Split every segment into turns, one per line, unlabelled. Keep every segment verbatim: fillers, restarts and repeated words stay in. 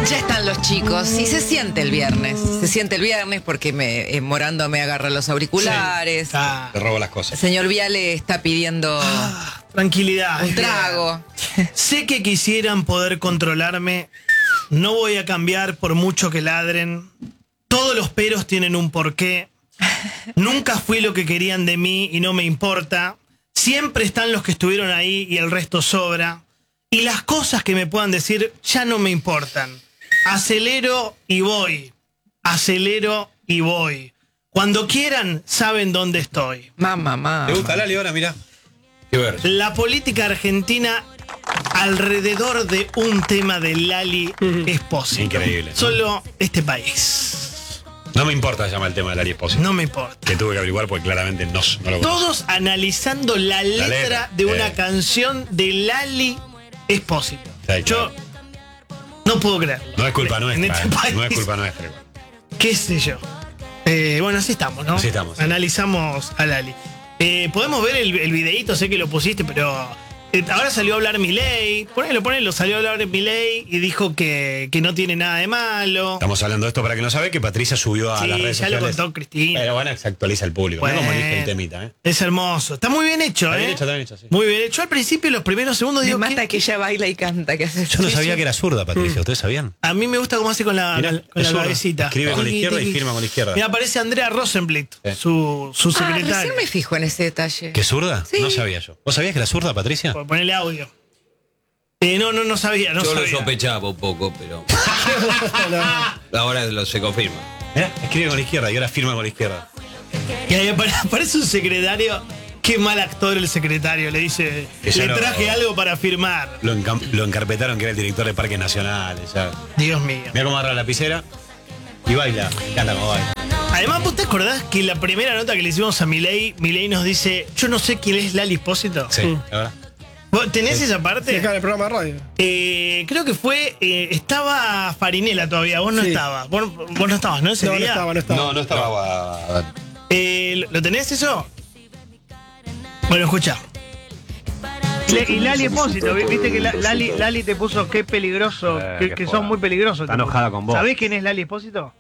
Ya están los chicos y se siente el viernes. Se siente el viernes porque me, eh, Morando me agarra los auriculares.
Sí. Ah.
Te robo las cosas.
El señor Viale está pidiendo
Ah, tranquilidad.
un trago.
Sé que quisieran poder controlarme. No voy a cambiar por mucho que ladren. Todos los peros tienen un porqué. Nunca fui lo que querían de mí y no me importa. Siempre están los que estuvieron ahí y el resto sobra. Y las cosas que me puedan decir ya no me importan. Acelero y voy. Acelero y voy. Cuando quieran, saben dónde estoy.
Mamá, mamá.
¿Te gusta Lali ahora? Mirá. Qué ver.
La política argentina alrededor de un tema de Lali Espósito.
Increíble.
Solo este país.
No me importa llama el tema de Lali Espósito.
No me importa.
Que tuve que averiguar porque claramente no, no lo conozco.
Todos analizando la letra,
letra,
de una
eh.
canción de Lali Espósito.
Sí, claro.
Yo no puedo creerlo.
No es culpa
En
nuestra.
este
eh.
país,
No es culpa nuestra.
qué sé yo. Eh, bueno, así estamos, ¿no?
Así estamos.
Analizamos a Lali. Eh, Podemos ver el, el videíto, sé que lo pusiste, pero eh, ahora salió a hablar Milei. Ponelo, ponelo, salió a hablar Milei y dijo que, que no tiene nada de malo.
Estamos hablando de esto para que no sabe que Patricia subió a
Sí,
las redes
ya lo
sociales.
contó Cristina.
Pero bueno, se actualiza el público.
Bueno.
No como elige el temita, ¿eh?
Es hermoso. Está muy bien hecho,
Está
¿eh?
bien hecho, está bien hecho, sí.
Muy bien hecho. Al principio, los primeros segundos,
Me
digo,
mata
¿qué-
que ella baila y canta. Que hace
Yo no
Sí,
sabía
sí.
que era zurda, Patricia. ¿Ustedes sabían?
A mí me gusta cómo hace con la,
Mirá,
con
es
la
zurda.
cabecita.
Escribe con la izquierda y firma con la izquierda.
Mira, aparece Andrea Rosenblit,
Sí.
su, su
Ah,
secretaria.
recién me fijo en ese detalle.
¿Que zurda?
Sí.
No sabía yo. ¿Vos sabías que era zurda, Patricia?
Por ponerle audio. Eh, no, no, no sabía, no
Yo lo
sabía.
sospechaba un poco, pero ahora lo se confirma.
Mirá, escribe con la izquierda y ahora firma con la izquierda.
Y ahí apare- aparece un secretario. Qué mal actor el secretario. Le dice,
Que ya
le
no-
traje algo para firmar.
Lo, encam- lo encarpetaron que era el director de Parques Nacionales. Ya.
Dios mío.
Mira cómo agarra la lapicera y baila. Canta como baila.
Además, ¿vos te acordás que la primera nota que le hicimos a Milei, Milei nos dice, yo no sé quién es Lali Espósito?
Sí, la verdad.
¿Vos tenés esa parte?
Sí, acá en el programa de radio.
Eh, creo que fue, eh, estaba Farinela todavía, vos no
Sí.
estabas, vos, vos no estabas, ¿no? Ese
No, no
día.
estaba, no estaba.
No, no estaba.
Eh, ¿lo- ¿Lo tenés eso? Bueno, escucha.
Le- y Lali Espósito, vi- viste que la- Lali, Lali te puso qué peligroso,
Eh,
que,
qué
que
joda.
son muy peligrosos.
Está
te puso.
enojada con vos.
¿Sabés quién es Lali Espósito?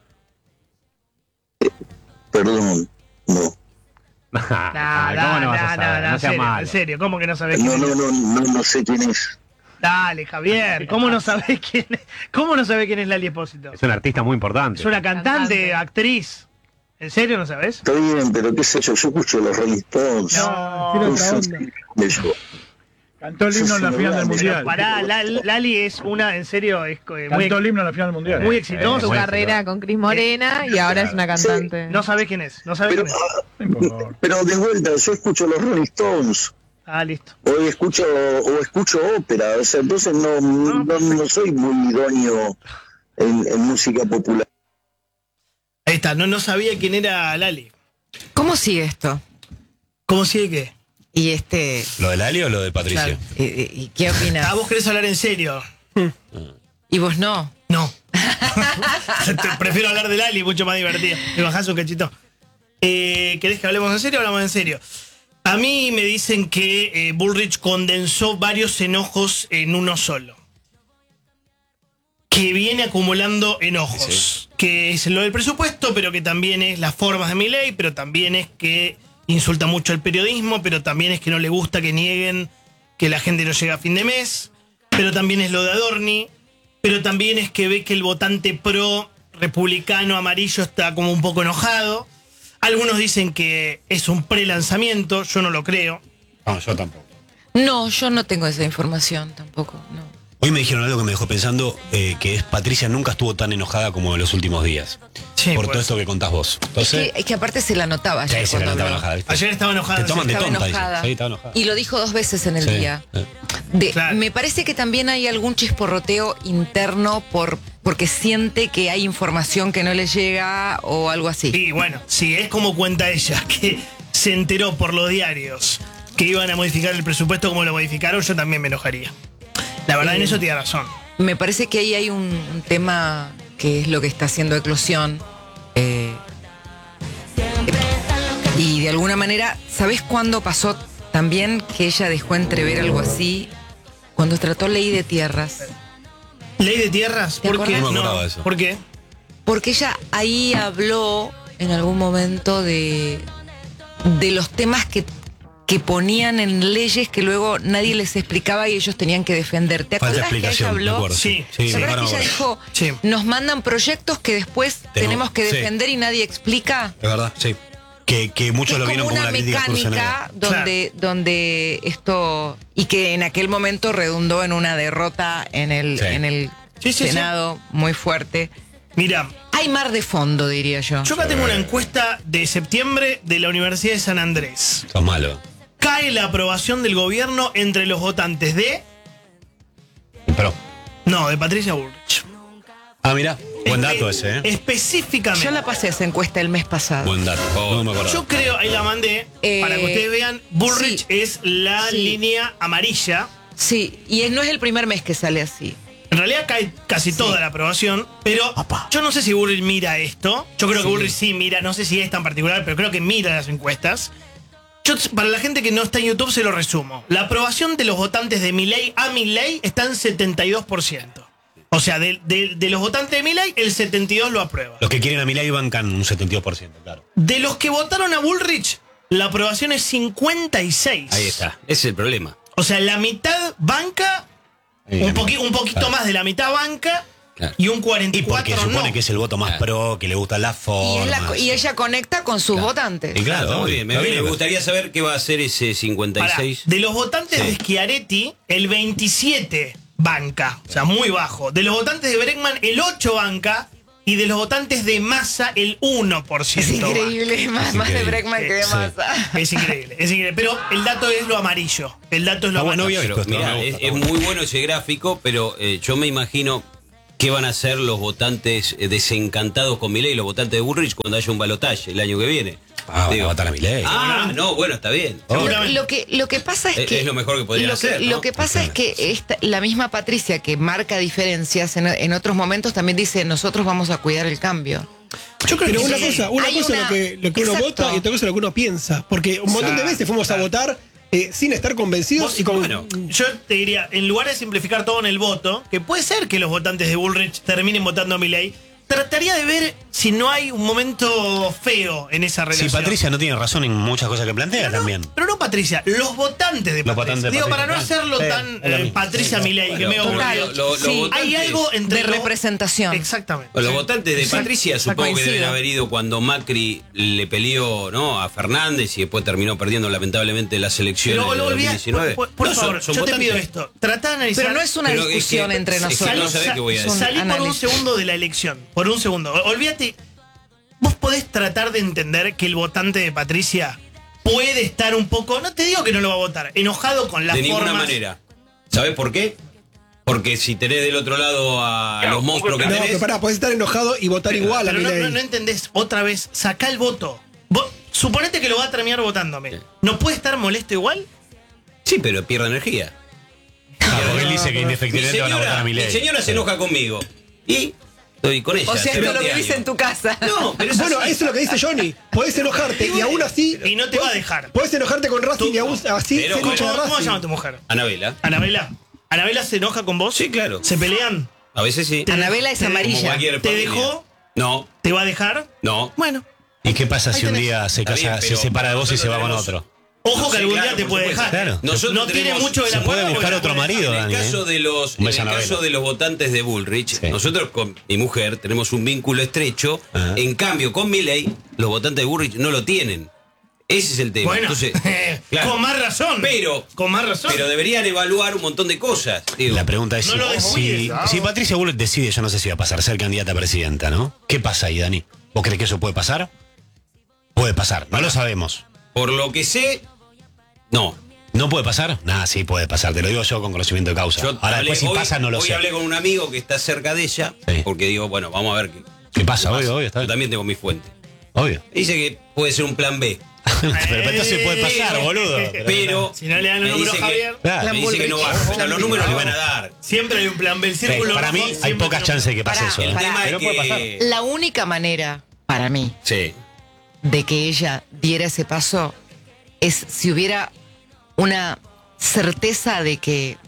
Perdón, no.
Nah,
¿Cómo
nah,
no vas a
nah,
saber?
nah,
No
en
seas
serio,
malo.
en serio, ¿cómo que no sabés quién
No,
es?
no, no, no, no sé quién es.
Dale, Javier, ¿cómo no sabés quién es? ¿Cómo no sabés quién es Lali Espósito?
Es un artista muy importante.
Es una cantante,
Cantante.
actriz. ¿En serio no sabés?
Está bien, pero qué sé yo, yo escucho los Rolling Stones.
No,
tiene otra
Eso
onda.
sí, de yo.
Cantó el himno en la final del
Pero
mundial.
pará, La- Lali es una, en serio, es eh, muy,
Cantó el himno en la final del mundial.
muy
Eh,
exitosa.
Su
bueno,
carrera con Cris Morena y ahora es una cantante.
No sabés quién es, no sabés
Pero,
quién es.
ah,
No importa.
pero de vuelta, yo escucho los Rolling Stones.
Ah, listo.
O escucho, o escucho ópera. O sea, entonces no, no, no soy muy idóneo en, en música popular.
Ahí está, no, no sabía quién era Lali.
¿Cómo sigue esto?
¿Cómo sigue qué?
Y este.
¿Lo de Lali o lo de Patricia?
Claro.
eh, eh, ¿Y qué opinas?
Ah, vos querés hablar en serio.
¿Y vos no?
No. Te- Prefiero hablar de Lali, mucho más divertido. Me bajás un cachito. Eh, ¿Querés que hablemos en serio o hablamos en serio? A mí me dicen que eh, Bullrich condensó varios enojos en uno solo. Que viene acumulando enojos. Que es lo del presupuesto, pero que también es las formas de Milei, pero también es que insulta mucho al periodismo, pero también es que no le gusta que nieguen que la gente no llega a fin de mes, pero también es lo de Adorni, pero también es que ve que el votante pro republicano amarillo está como un poco enojado. Algunos dicen que es un pre-lanzamiento, yo no lo creo.
No, yo tampoco.
No, yo no tengo esa información tampoco, no.
Hoy me dijeron algo que me dejó pensando, eh, que es Patricia nunca estuvo tan enojada como en los últimos días.
Sí,
por
pues.
todo esto que contás vos. Entonces,
Es que, es que aparte se la notaba
sí,
ayer
se la
cuando
notaba
habló.
enojada. ¿viste?
Ayer estaba enojada.
Te toman de
Estaba
tonta, dice.
enojada.
Sí, estaba enojada.
Y lo dijo dos veces en el
Sí,
día.
sí.
De-
Claro.
Me parece que también hay algún chisporroteo interno por porque siente que hay información que no le llega o algo así.
Y bueno, si es como cuenta ella, que se enteró por los diarios que iban a modificar el presupuesto como lo modificaron, yo también me enojaría. La verdad, en eso tiene razón.
Me parece que ahí hay un, un tema que es lo que está haciendo eclosión. eh, y de alguna manera, ¿sabés cuándo pasó también que ella dejó entrever algo así? Cuando trató Ley de Tierras.
Ley de tierras,
¿Te
¿por qué?
acordás?
No me acordaba de eso.
¿Por qué?
Porque ella ahí habló en algún momento de, de los temas que, que ponían en leyes que luego nadie les explicaba y ellos tenían que defender. ¿Te
Falta
acuerdas que ella
explicación, me
habló?
acuerdo.
Sí.
sí,
¿Te
me
acuerdas que
acuerdo.
ella dijo,
Sí.
nos mandan proyectos que después tenemos,
Tenemos-
que
sí.
defender y nadie explica?
Es verdad, sí. Que, que muchos
Es
lo
como
vieron como
una
una crítica
mecánica
cruzonera.
donde, donde esto, y que en aquel momento redundó en una derrota en el,
Sí.
en el
Sí, sí, sí.
Senado muy fuerte.
Mira,
Hay mar de fondo, diría yo.
yo acá tengo una encuesta de septiembre de la Universidad de San Andrés.
Sos malo.
Cae la aprobación del gobierno entre los votantes de...
Pero,
No, de Patricia Bullrich.
ah, mira, buen
Espe-
dato ese, ¿eh?
Específicamente.
Yo la pasé esa encuesta el mes pasado.
Buen dato. No me acordaba.
Yo creo, ahí la mandé,
Eh,
para que ustedes vean, Bullrich
sí.
es la
Sí.
línea amarilla.
Sí, y no es el primer mes que sale así.
En realidad cae casi toda la aprobación, pero yo no sé si Bullrich mira esto. Yo creo que Bullrich sí mira, no sé si es tan particular, pero creo que mira las encuestas. Yo, para la gente que no está en YouTube, se lo resumo. La aprobación de los votantes de Milei a Milei está en setenta y dos por ciento. O sea, de, de- de los votantes de Milei, el setenta y dos por ciento lo aprueba.
Los que quieren a Milei bancan un setenta y dos por ciento, claro.
De los que votaron a Bullrich, la aprobación es cincuenta y seis.
Ahí está. Ese es el problema.
O sea, la mitad banca,
Ahí
un,
está.
poqui- un poquito
Claro.
más de la mitad banca,
Claro.
y un cuarenta y
Y porque
cuatro
supone
no.
que es el voto más
Claro.
pro, que le gustan las
Y,
formas.
es la co- y ella conecta con sus votantes.
Y claro,
Está muy
obvio,
bien. Me,
está
me
bien.
gustaría saber qué va a hacer ese cincuenta y
Pará,
seis.
de los votantes
Sí.
de Schiaretti, el veintisiete banca, o sea, muy bajo. De los votantes de Bregman, el ocho banca. Y de los votantes de Massa, el uno por
Es
ciento.
increíble, más, más de
increíble.
Bregman que de
Sí.
Massa.
Es increíble, es increíble. Pero el dato es lo amarillo. El dato es lo
Ah, bueno,
amarillo.
había
Pero,
visto esto,
mirá,
me
es,
gusta,
es
me gusta.
muy bueno ese gráfico, pero eh, yo me imagino qué van a hacer los votantes eh, desencantados con Milei, los votantes de Bullrich, cuando haya un balotaje el año que viene.
Ah, van a
Digo,
votar a Milei.
Ah, no, bueno, está bien.
Lo, lo que, lo que pasa es
Es-
que.
es lo mejor que podrían
lo que,
hacer, ¿no?
Lo que pasa es que esta- la misma Patricia que marca diferencias en, en otros momentos también dice: nosotros vamos a cuidar el cambio.
Yo creo
Pero
que
una
sí.
cosa, una
Hay
cosa
una-
es lo que, lo que uno
Exacto.
vota y otra cosa es lo que uno piensa. Porque un montón de
Exacto.
veces fuimos a votar eh, sin estar convencidos
Vos-
y con.
bueno,
Yo te diría, en lugar de simplificar todo en el voto, que puede ser que los votantes de Bullrich terminen votando a Milei, trataría de ver si no hay un momento feo en esa
Sí,
relación.
Patricia no tiene razón en muchas cosas que plantea
Pero no,
también.
pero no Patricia, los votantes de
Los
Patricia.
votantes de
Digo,
Patricia,
para no
claro.
hacerlo
Sí,
tan
es lo
eh,
mismo.
Patricia
Sí,
Milei, que
bueno,
medio
total.
aburrido.
Lo- lo-
Sí,
los
Hay
votantes-
algo entre
De
los-
representación.
Exactamente.
Los
Sí.
votantes de
Exacto.
Patricia
Exacto,
supongo que
coincido.
deben haber ido cuando Macri le peleó, ¿no? a Fernández y después terminó perdiendo lamentablemente las elecciones
Pero
de
lo
dos mil
olvidás,
diecinueve.
por, por
No, son-
favor,
son
yo te
votantes.
pido esto. Trata de analizar.
Pero no es una
Pero es que-
discusión entre
sí,
nosotros.
no sabés qué voy a
Es un
Salí por un
análisis.
segundo de la elección. Por un segundo. O- Olvídate. Vos podés tratar de entender que el votante de Patricia puede estar un poco, no te digo que no lo va a votar, enojado con las
De ninguna
formas.
manera. ¿Sabés por qué? Porque si tenés del otro lado a los monstruos que
No,
tenés.
pero pará, podés estar enojado y votar igual a
Pero no,
Milei.
no, no entendés. Otra vez, sacá el voto. Vos, suponete que lo va a terminar votándome.
Sí.
¿No puede estar molesto igual?
Sí, pero pierde energía.
Ah, porque él dice que
Mi
indefectiblemente van a votar
señora,
a
mi
Milei.
señora se enoja conmigo. Y estoy con ella.
O sea,
hace
esto lo
veinte
vivís
años.
en tu casa.
No, pero es
Bueno,
así.
eso es lo que dice Johnny. Podés enojarte y aún así.
Y no te va a dejar.
Podés enojarte con Racing
Tú-
y aún así
Pero
ser
¿Cómo,
hincha de
cómo se
Racing.
llama tu mujer?
Anabela.
Anabela. ¿Anabela se enoja con vos?
Sí, claro.
¿Se pelean?
A veces sí.
Anabela es
Te-
Como
amarilla.
cualquier
¿Te
familia.
dejó?
No,
¿Te va a dejar?
no.
Bueno.
¿Y qué pasa
Ahí
si un
tenés.
día se
Está
casa,
bien,
se
pero
separa de vos y se va con
nosotros
otro?
Ojo que
Sí,
algún
claro,
día te
por
puede
supuesto.
dejar.
Claro.
Nosotros
no tiene
tenemos-
mucho de la
se puede
cuerda
buscar
porque
otro
la puede
marido,
dejar.
En el
Dani,
caso
¿eh?
de los,
Un
en
beso
el
a Anabela.
caso de los votantes de Bullrich,
Sí.
nosotros con mi mujer tenemos un vínculo estrecho.
Ajá.
En cambio, con Milei, los votantes de Bullrich no lo tienen. Ese es el tema.
Bueno,
Entonces, claro.
con más razón.
Pero,
con más razón.
pero deberían evaluar un montón de cosas. Digo.
La pregunta es
No
si,
lo descuides,
si,
¿ah?
si Patricia Bullrich decide, yo no sé si va a pasar, ser candidata a presidenta, ¿no? ¿Qué pasa ahí, Dani? ¿Vos crees que eso puede pasar? Puede pasar, no lo sabemos.
Por lo que sé, no.
¿No puede pasar? Nada, sí puede pasar, te lo digo yo con conocimiento de causa.
Yo
Ahora
hablé-
después si
hoy-
pasa no lo
hoy
sé.
hablé con un amigo que está cerca de ella,
Sí.
porque digo, bueno, vamos a ver qué,
¿Qué pasa? Obvio, obvio, está
Yo
bien.
también tengo mi fuente.
Obvio.
Dice que puede ser un plan B.
Pero entonces puede pasar, boludo.
Pero
Si no le dan el
me
número
dice
a
que-
Javier,
Claro.
me dice que no va. O sea, los números le van a dar.
siempre hay un plan B. El
Sí,
círculo
para mí
rojo
hay
siempre
pocas
tiene un-
chances de que pase
Pará,
eso. ¿eh?
El
Pará,
tema
pero
es
puede
que...
La única manera, para mí,
Sí.
de que ella diera ese paso es si hubiera una certeza de que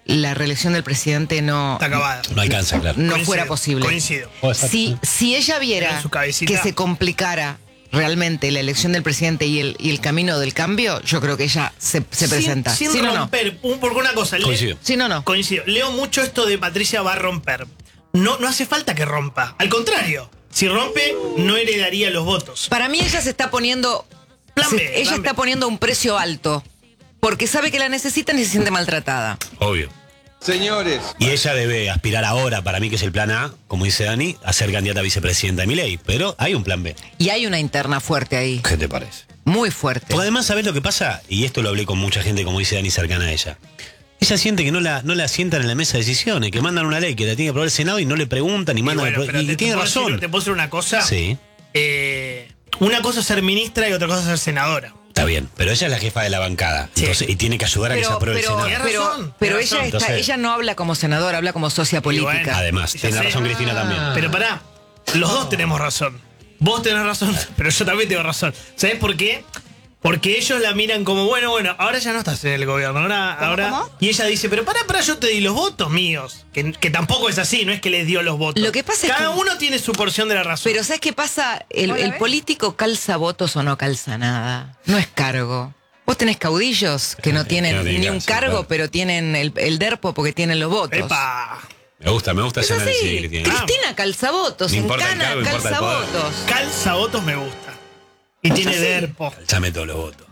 la reelección del presidente no,
Está acabada.
No alcanza, claro.
no
Coincido,
fuera posible.
Coincido.
Si, si ella viera
En su cabecita.
que se complicara realmente la elección del presidente y el, y el camino del cambio, yo creo que ella se, se presenta.
Sin,
¿Sí
sin
o no?
romper, un- porque una cosa, le-
Coincido.
¿Sí o no?
coincido. Leo mucho esto de Patricia va a romper. No, no hace falta que rompa. Al contrario, si rompe, no heredaría los votos.
Para mí ella se está poniendo.
Plan
se-
B,
ella
plan
está
B.
poniendo un precio alto. Porque sabe que la necesitan y se siente maltratada.
Obvio.
Señores.
Y ella debe aspirar ahora, para mí que es el plan A, como dice Dani, a ser candidata a vicepresidenta de Milei. Pero hay un plan B.
Y hay una interna fuerte ahí.
¿Qué te parece?
Muy fuerte.
Porque además, ¿sabés lo que pasa? Y esto lo hablé con mucha gente, como dice Dani, cercana a ella. Ella siente que no la, no la sientan en la mesa de decisiones, que mandan una ley que la tiene que aprobar el Senado y no le preguntan ni
Y,
mandan.
bueno,
el pro-
pero
y
te-
tiene
te puedo
razón.
decir- ¿Te puedo decir una cosa?
Sí,
Eh, una cosa es ser ministra y otra cosa es ser senadora.
está bien. Pero ella es la jefa de la bancada.
Sí.
Entonces, y tiene que ayudar a que se
Pero,
apruebe
pero,
el Senado.
Tiene
pero,
razón,
pero
tiene
ella,
razón.
está,
Entonces-
ella no habla como senadora, habla como socia política.
bueno.
Además,
Ya
tiene
sé.
razón Cristina también.
Pero pará, los dos tenemos razón. Vos tenés razón, pero yo también tengo razón. ¿Sabés por qué? Porque ellos la miran como, bueno, bueno, ahora ya no estás en el gobierno. Ahora, ahora.
cómo?
Y ella dice, pero pará, pará, yo te di los votos míos. Que, que tampoco es así, no es que les dio los votos.
Lo que pasa es
Cada
que-
uno tiene su porción de la razón.
Pero ¿sabes qué pasa? El,
Hola,
el
¿ves?
político calza votos o no calza nada. No es cargo. Vos tenés caudillos que no tienen
que no tienen
ni un
calza,
cargo,
claro.
pero tienen el, el derpo porque tienen los votos.
¡Epa!
Me gusta, me gusta
Es
ese análisis
así.
que tiene.
Cristina calza votos,
No importa el
Encana
cargo, importa
calza
el poder.
votos.
Calza votos me gusta. Y tiene derpo.
Chame todos los votos.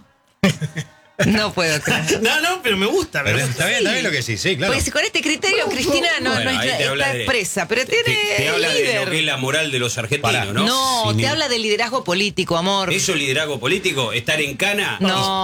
No puedo creer.
No, no, pero me gusta. Me gusta.
Está bien, está bien lo que sí, sí, claro.
Porque si con este criterio Cristina no,
Bueno,
no
ahí
está,
te habla
está
de-
presa, pero
Te,
tiene
te habla de
líder.
lo que es la moral de los argentinos,
Pará.
¿no?
No,
Sí,
te
ni-
habla de liderazgo político, amor.
¿Eso liderazgo político? ¿Estar en cana?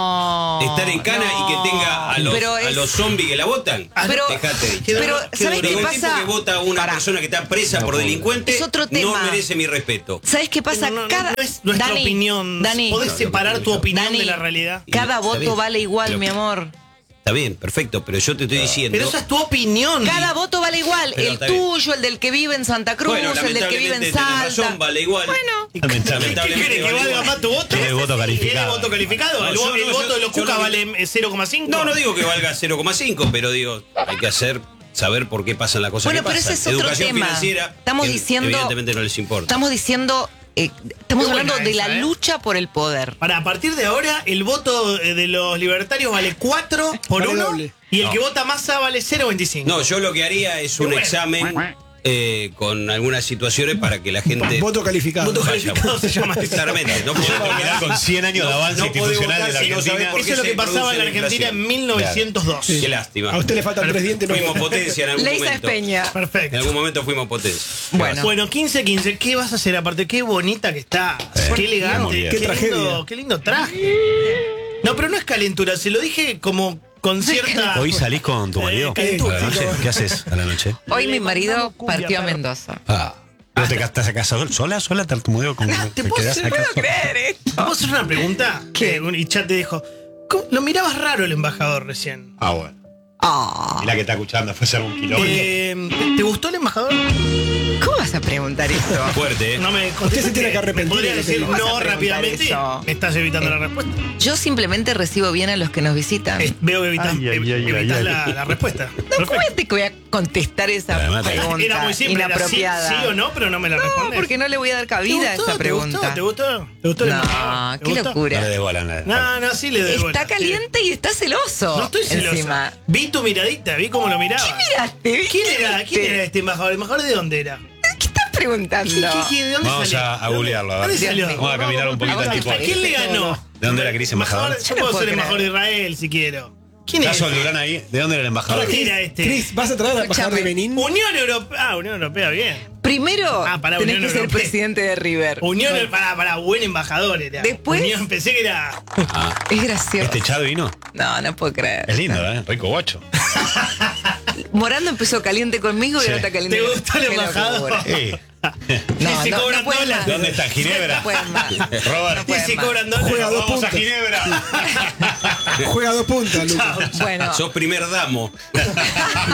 No.
¿Estar en cana
no.
y que tenga a los,
Pero
a
es-
los zombies que la votan?
Pero-
Dejate de
Qué
Pero,
duro, qué
¿sabes
duro.
qué
Digo,
pasa?
el tipo que vota a una
Pará.
persona que está presa por delincuente
Es otro
no
tema.
merece mi respeto.
¿Sabes qué pasa?
No, no,
Cada
no es nuestra
Dani,
opinión.
Dani,
Podés separar tu opinión
Dani,
de la realidad.
cada
Está
voto
bien.
vale igual,
Pero-
mi amor.
Está bien, perfecto, pero yo te estoy diciendo...
Pero esa es tu opinión.
Cada voto vale igual.
Pero
el
está bien.
tuyo, el del que vive en Santa Cruz,
Bueno,
el del que vive en
lamentablemente
Salta.
tenés razón, vale igual.
Bueno.
¿Qué
Lamentablemente.
quiere que valga más tu voto?
Tiene el voto calificado.
¿Tiene voto calificado?
No,
el
yo
vo-
no,
el
yo-
voto de los
yo
Cuca
no-
vale eh, cero coma cinco.
No, no digo que valga cero coma cinco, pero digo, hay que hacer, saber por qué pasan las cosas
Bueno,
que
pero
pasan.
ese es otro
Educación
tema.
financiera,
Estamos
que
diciendo-
evidentemente no les importa.
Estamos diciendo, eh, estamos
Qué
hablando
buena
de
esa,
la
¿eh?
lucha por el poder.
Para, a partir de ahora, el voto eh, de los libertarios vale cuatro por
Vale
uno.
doble.
Y el
No.
que vota Massa vale cero coma veinticinco.
No, yo lo que haría es un
bueno.
examen eh, con algunas situaciones para que la gente...
Voto calificado.
Voto
vaya.
calificado se llama eso.
Claramente, no podés votar
Con cien años de avance
no podés
institucional
votar
de la
si no sabés
Argentina.
por
Eso
qué
es lo
se
que pasaba en la
produce
Argentina en
inflación.
mil novecientos dos.
Qué lástima.
A usted le faltan tres dientes. No
Fuimos potencia en algún
Leisa
momento.
Espeña.
En
Perfecto.
algún momento fuimos potencia.
Bueno.
Bueno, quince quince, ¿qué vas a hacer aparte? Qué bonita que estás. Qué elegante.
muy bien.
Qué,
Qué tragedia.
lindo, qué lindo traje. No, pero no es calentura, se lo dije como con cierta.
¿Hoy salís con tu marido?
Eh, calentura.
¿A la noche? ¿Qué haces a la noche?
Hoy mi marido
Mandamos cumbia,
partió a
perro.
Mendoza.
Ah. ¿No te estás acá sola? ¿Sola? ¿Tartamudeo? Con,
¿Te
¿Te
puedo
quedás
hacer-
acá
puedo
sola?
creer esto?
¿Puedo hacer una pregunta?
¿Qué?
Eh, y Chat te dijo. ¿cómo? Lo mirabas raro el embajador recién.
Ah, bueno.
Ah.
Y la que está escuchando fue ser un kilómetro.
Eh, ¿Te gustó el embajador?
¿Cómo vas a preguntar eso?
Fuerte, ¿eh?
No me
Usted se tiene que arrepentir
¿Podría
de lo que
decir
dijo.
¿Cómo vas
no
a preguntar
rápidamente?
eso?
Me estás evitando la respuesta.
Yo simplemente recibo bien a los que nos visitan.
Eh, Veo que evitas,
Ay, ay,
ev-
ay,
evitas
ay,
la,
ay.
la respuesta.
No,
Perfecto.
¿cómo es que voy a contestar esa
Además,
pregunta
Era muy simple, era sí,
inapropiada?
sí o no, pero no me la
No,
respondes.
porque no le voy a dar cabida a
¿Te gustó?
esa pregunta.
¿Te gustó? ¿Te gustó? ¿Te gustó el embajador?
No,
¿Te
qué
gustó?
No
locura.
le dé bola a nadie.
No, no, sí le doy bola.
Está caliente y está celoso.
No estoy celoso.
Encima.
Vi tu miradita, vi cómo lo miraba.
¿Qué miraste? ¿Viste?
¿Quién era? ¿Quién era este embajador? ¿El embajador de dónde era?
¿Qué estás preguntando?
¿Qué- qué- qué- ¿De dónde
Vamos
salió?
a- a googlearlo, a ver.
¿Dónde salió?
Vamos a caminar un poquito
al
¿A
tipo.
quién le ganó?
¿De dónde era Cris, embajador?
Yo
Yo no
puedo
puedo
ser embajador de
creer.
Israel si quiero. ¿Quién
¿Estás
es?
Soldurán ahí? ¿De dónde era el embajador?
¿Quién era este?
Cris, ¿vas a traer al embajador de
Escúchame.
Benín?
Unión Europea. Ah, Unión Europea, bien.
Primero,
Ah, pará,
tenés
Unión
que ser
Europea.
presidente de River.
Unión, para, para, buen embajador era.
Después-
Unión, pensé que era.
Es gracioso.
¿Este Chad vino?
No, no puedo creer.
Es lindo, ¿eh? Rico guacho.
Morando empezó caliente conmigo y
Sí.
ahora está caliente
¿Te
conmigo.
gustó el
Qué
embajador?
locura.
Eh.
No,
se
no,
cobran
no pueden
dólares.
más.
¿Dónde está Ginebra?
No pueden más.
Robert.
No pueden
Sí,
más.
cobran dólares.
Juega dos
Vamos a
puntos.
Ginebra.
Juega dos puntos, Lucas.
Bueno,
Sos primer damo.